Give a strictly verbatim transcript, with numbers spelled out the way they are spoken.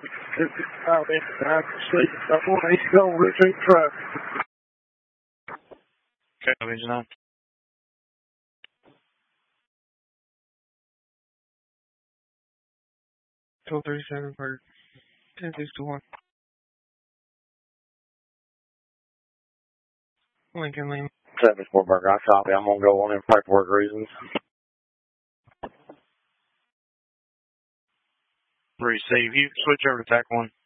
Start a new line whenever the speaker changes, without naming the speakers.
fifty-five eighty-nine, I want to go retreat traffic.
Okay, Division nine.
twelve thirty-seven for ten sixty-one. Lincoln Lane.
seven four Burger, I copy. I'm going to go on in paperwork reasons.
Receive. You switch over to T A C one.